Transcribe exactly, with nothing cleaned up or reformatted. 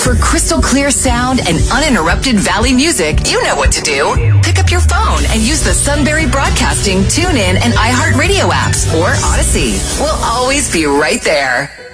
For crystal clear sound and uninterrupted Valley music, you know what to do. Pick up your phone and use the Sunbury Broadcasting, TuneIn, and iHeartRadio apps or Odyssey. We'll always be right there.